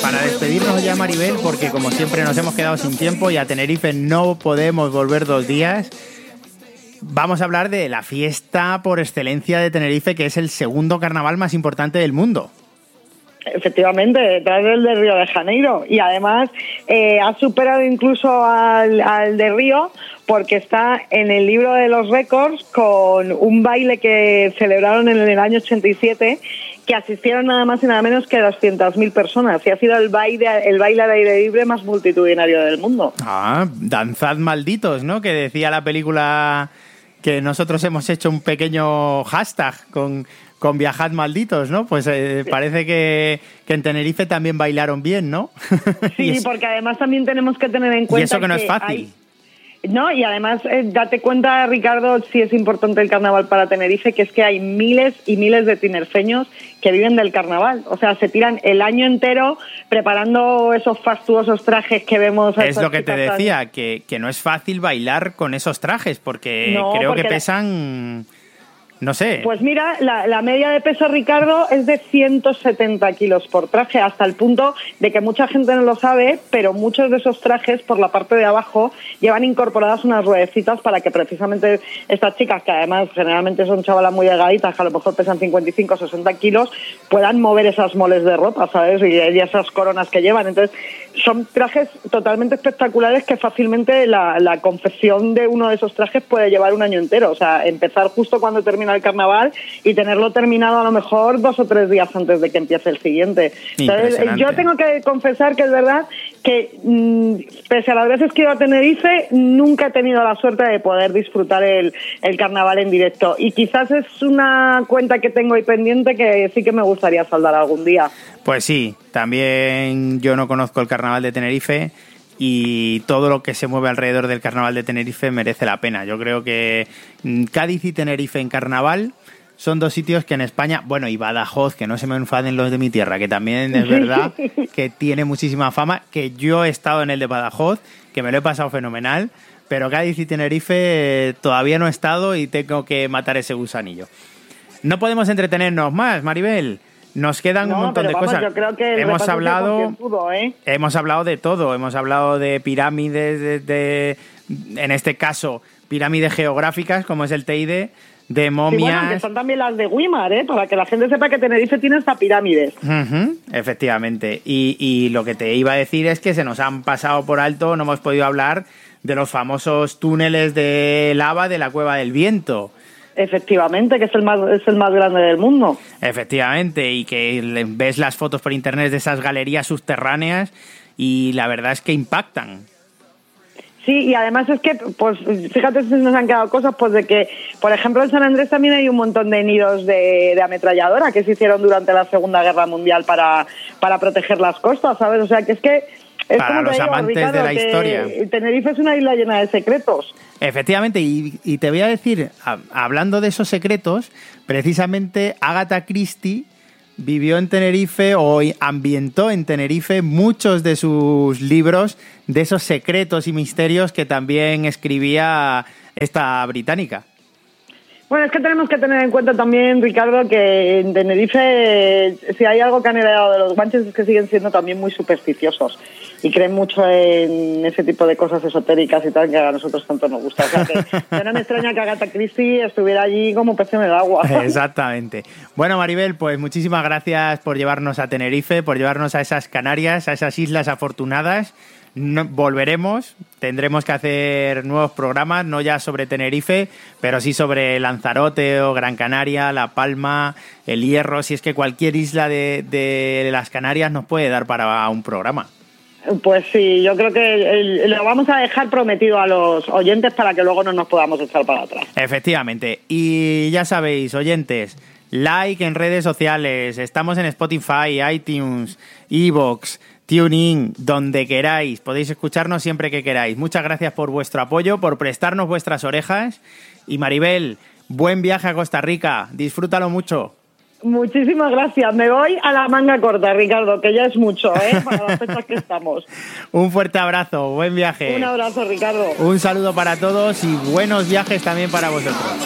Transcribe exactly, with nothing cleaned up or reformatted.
para despedirnos ya, Maribel, porque como siempre nos hemos quedado sin tiempo y a Tenerife no podemos volver dos días, vamos a hablar de la fiesta por excelencia de Tenerife, que es el segundo carnaval más importante del mundo. Efectivamente, detrás del de Río de Janeiro. Y además eh, ha superado incluso al, al de Río, porque está en el libro de los récords con un baile que celebraron en el año ochenta y siete, que asistieron nada más y nada menos que doscientas mil personas. Y ha sido el baile, el baile al aire libre más multitudinario del mundo. Ah, danzad malditos, ¿no? Que decía la película, que nosotros hemos hecho un pequeño hashtag con... con Viajad Malditos, ¿no? Pues eh, parece que, que en Tenerife también bailaron bien, ¿no? Sí, eso, porque además también tenemos que tener en cuenta y eso que no que es fácil. Hay... No, y además, eh, date cuenta, Ricardo, si es importante el carnaval para Tenerife, que es que hay miles y miles de tinerfeños que viven del carnaval. O sea, se tiran el año entero preparando esos fastuosos trajes que vemos. A es lo que te decía, tan... que, que no es fácil bailar con esos trajes, porque no, creo porque que pesan... No sé. Pues mira, la, la media de peso, Ricardo, es de ciento setenta kilos por traje, hasta el punto de que mucha gente no lo sabe, pero muchos de esos trajes, por la parte de abajo, llevan incorporadas unas ruedecitas para que precisamente estas chicas, que además generalmente son chavalas muy delgaditas, que a lo mejor pesan cincuenta y cinco o sesenta kilos, puedan mover esas moles de ropa, ¿sabes? Y, y esas coronas que llevan. Entonces, son trajes totalmente espectaculares que fácilmente la, la confección de uno de esos trajes puede llevar un año entero. O sea, empezar justo cuando termina el carnaval y tenerlo terminado a lo mejor dos o tres días antes de que empiece el siguiente. Entonces, yo tengo que confesar que es verdad que mmm, pese a las veces que he ido a Tenerife, nunca he tenido la suerte de poder disfrutar el, el carnaval en directo. Y quizás es una cuenta que tengo ahí pendiente que sí que me gustaría saldar algún día. Pues sí, también yo no conozco el carnaval de Tenerife y todo lo que se mueve alrededor del carnaval de Tenerife merece la pena. Yo creo que Cádiz y Tenerife en carnaval son dos sitios que en España, bueno, y Badajoz, que no se me enfaden los de mi tierra, que también es verdad que tiene muchísima fama, que yo he estado en el de Badajoz, que me lo he pasado fenomenal, pero Cádiz y Tenerife todavía no he estado y tengo que matar ese gusanillo. No podemos entretenernos más, Maribel. Nos quedan no, un montón de vamos, cosas. Yo creo que hemos hablado, pudo, ¿eh? hemos hablado de todo. Hemos hablado de pirámides, de, de, en este caso, pirámides geográficas, como es el Teide, de momias. Sí, bueno, que son también las de Güímar, ¿eh? Para que la gente sepa que Tenerife tiene hasta pirámides. Uh-huh, efectivamente. Y, y lo que te iba a decir es que se nos han pasado por alto, no hemos podido hablar de los famosos túneles de lava de la Cueva del Viento. Efectivamente, que es el más es el más grande del mundo. Efectivamente, y que ves las fotos por internet de esas galerías subterráneas y la verdad es que impactan. Sí, y además es que, pues fíjate si nos han quedado cosas, pues de que, por ejemplo, en San Andrés también hay un montón de nidos de, de ametralladora que se hicieron durante la Segunda Guerra Mundial para, para proteger las costas, ¿sabes? O sea, que es que... Es para los digo, amantes Ricardo, de la historia. Tenerife es una isla llena de secretos. Efectivamente, y, y te voy a decir, a, hablando de esos secretos, precisamente Agatha Christie vivió en Tenerife o ambientó en Tenerife muchos de sus libros de esos secretos y misterios que también escribía esta británica. Bueno, es que tenemos que tener en cuenta también, Ricardo, que en Tenerife, si hay algo que han heredado de los guanches es que siguen siendo también muy supersticiosos y creen mucho en ese tipo de cosas esotéricas y tal que a nosotros tanto nos gusta. O sea, que no me extraña que Agatha Christie estuviera allí como pez en el agua. Exactamente. Bueno, Maribel, pues muchísimas gracias por llevarnos a Tenerife, por llevarnos a esas Canarias, a esas islas afortunadas. No, volveremos, tendremos que hacer nuevos programas, no ya sobre Tenerife, pero sí sobre Lanzarote o Gran Canaria, La Palma, El Hierro, si es que cualquier isla de, de las Canarias nos puede dar para un programa. Pues sí, yo creo que lo vamos a dejar prometido a los oyentes para que luego no nos podamos echar para atrás. Efectivamente, y ya sabéis, oyentes, like en redes sociales, estamos en Spotify, iTunes, iVoox, TuneIn, donde queráis, podéis escucharnos siempre que queráis. Muchas gracias por vuestro apoyo, por prestarnos vuestras orejas. Y Maribel, buen viaje a Costa Rica, disfrútalo mucho. Muchísimas gracias, me voy a la manga corta, Ricardo, que ya es mucho, ¿eh? Para las fechas que estamos. Un fuerte abrazo, buen viaje. Un abrazo, Ricardo. Un saludo para todos y buenos viajes también para vosotros.